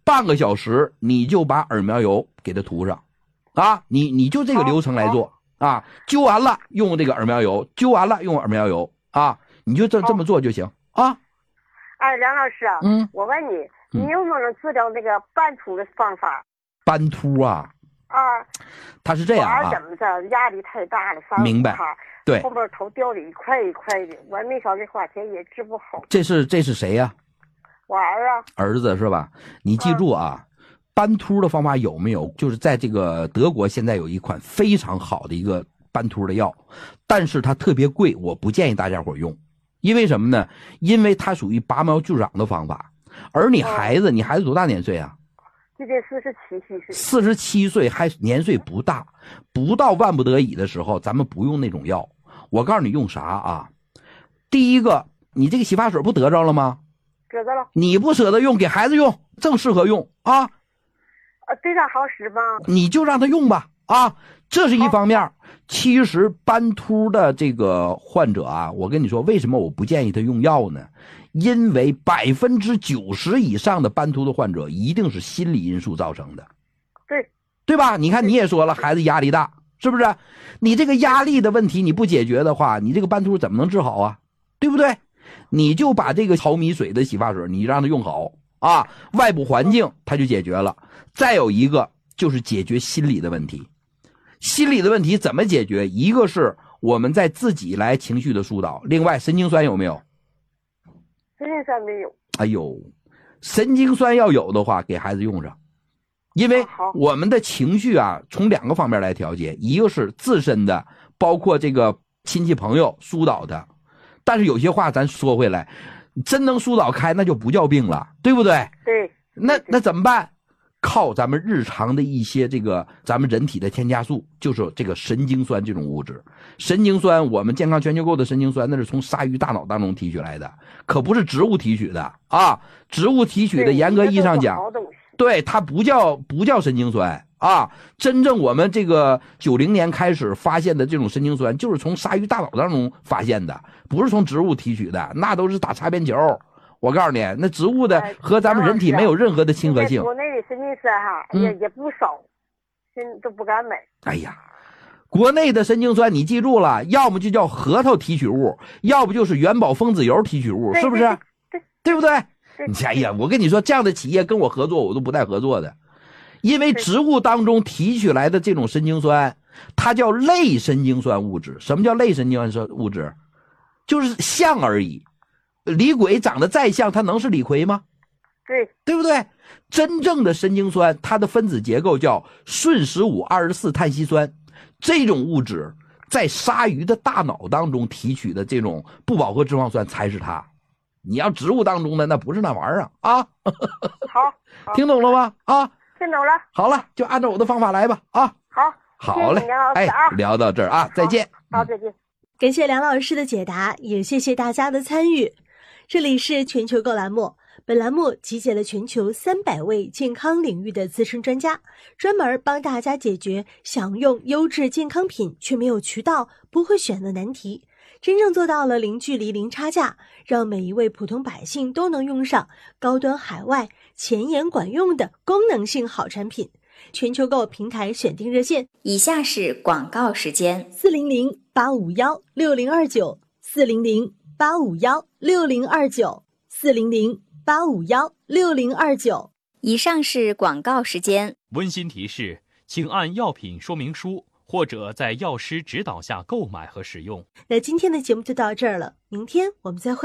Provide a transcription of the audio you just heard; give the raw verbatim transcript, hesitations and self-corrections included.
半个小时你就把耳苗油给它涂上啊，你你就这个流程来做啊，灸完了用这个耳苗油，灸完了用耳苗油啊，你就这这么做就行啊。 哎，梁老师啊， 嗯， 我问你，你有没有治疗那个斑秃的方法？ 斑秃啊？ 啊， 它是这样啊， 怎么着？压力太大了， 明白？对， 后边头掉的一块一块的，我没少给花钱也治不好。 这是这是谁呀、啊？ 我儿啊， 儿子是吧？你记住啊，斑秃的方法有没有？就是在这个德国现在有一款非常好的一个斑秃的药，但是它特别贵，我不建议大家伙用。因为什么呢？因为它属于拔苗助长的方法。而你孩子，哦、你孩子多大年岁啊？ 今年四十七岁。 四十七岁还年岁不大，不到万不得已的时候，咱们不用那种药。我告诉你用啥啊？第一个，你这个洗发水不得着了吗？ 得着了。 你不舍得用，给孩子用，正适合用啊。 呃，对他好使吗？ 你就让他用吧啊，这是一方面。其实斑秃的这个患者啊，我跟你说，为什么我不建议他用药呢？因为百分之九十以上的斑秃的患者一定是心理因素造成的， 对对吧？你看你也说了，孩子压力大，是不是？你这个压力的问题你不解决的话，你这个斑秃怎么能治好啊？对不对？你就把这个淘米水的洗发水，你让他用好啊，外部环境它就解决了。再有一个就是解决心理的问题。心理的问题怎么解决？一个是我们在自己来情绪的疏导，另外神经酸有没有？ 神经酸没有。 哎呦，神经酸要有的话给孩子用上。因为我们的情绪啊从两个方面来调节，一个是自身的，包括这个亲戚朋友疏导的，但是有些话咱说回来，真能疏导开那就不叫病了，对不对？ 对。 那那怎么办？靠咱们日常的一些这个咱们人体的添加素，就是这个神经酸这种物质。神经酸，我们健康全球购的神经酸，那是从鲨鱼大脑当中提取来的，可不是植物提取的啊！植物提取的，严格意义上讲，对它不叫不叫神经酸啊。真正我们这个九零年开始发现的这种神经酸，就是从鲨鱼大脑当中发现的，不是从植物提取的，那都是打擦边球。我告诉你，那植物的和咱们人体没有任何的亲和性。 国内的神经酸哈也也不少，现在都不敢买。 哎呀，国内的神经酸你记住了，要么就叫核桃提取物，要不就是元宝分子油提取物，是不是？ 对， 对不对？哎呀，我跟你说，这样的企业跟我合作，我都不带合作的，因为植物当中提取来的这种神经酸，它叫类神经酸物质。什么叫类神经酸物质？就是像而已。李鬼长得再像，它能是李逵吗？ 对， 对不对？真正的神经酸，它的分子结构叫顺十五二十四碳稀酸，这种物质在鲨鱼的大脑当中提取的这种不饱和脂肪酸才是它。你要植物当中的那不是那玩意儿啊！啊， 好， 听懂了吗？啊， 听懂了。 好了，就按照我的方法来吧。啊， 好， 好嘞，哎，聊到这儿啊，再见。 好，再见。 感谢梁老师的解答，也谢谢大家的参与。这里是全球购栏目，本栏目集结了全球三百位健康领域的资深专家，专门帮大家解决想用优质健康品却没有渠道、不会选的难题，真正做到了零距离、零差价，让每一位普通百姓都能用上高端海外、前沿管用的功能性好产品。全球购平台选定热线， 以下是广告时间： 四零零八五幺六零二九，四零零八五幺六零二九，四零零八五幺六零二九。 以上是广告时间。 温馨提示，请按药品说明书或者在药师指导下购买和使用。 那今天的节目就到这儿了，明天我们再会。